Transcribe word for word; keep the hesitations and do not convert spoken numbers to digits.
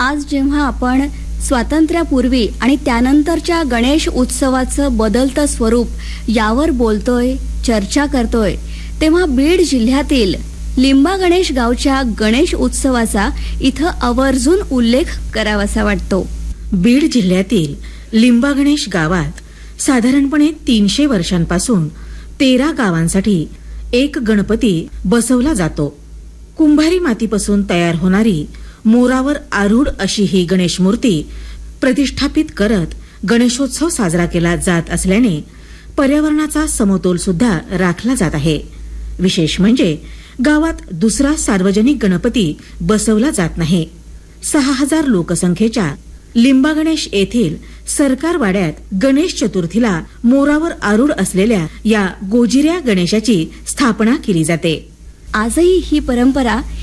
आज जेव्हा आपण स्वातंत्र्यापूर्वी आणि त्यानंतरच्या गणेश उत्सवाचं बदलतं स्वरूप यावर बोलतोय, चर्चा करतोय, तेव्हा बीड जिल्ह्यातील लिंबा गणेश गावच्या गणेश उत्सवाचा इथं आवर्जून उल्लेख करावासा वाटतो. बीड जिल्ह्यातील लिंबा गणेश गावात साधारणपणे तीनशे वर्षांपासून तेरा गावांसाठी एक गणपती बसवला जातो. कुंभारी मातीपासून तयार होणारी मोरावर आरूढ अशी ही गणेश मूर्ती प्रतिष्ठापित करत गणेशोत्सव साजरा केला जात असल्याने पर्यावरणाचा समतोल सुद्धा राखला जात आहे. विशेष म्हणजे गावात दुसरा सार्वजनिक गणपती बसवला जात नाही. सहा हजार लोकसंख्येच्या लिंबा गणेश येथील सरकार वाड्यात गणेश चतुर्थीला मोरावर आरूढ असलेल्या या गोजिऱ्या गणेशाची स्थापना केली जाते. आजही ही परंपरा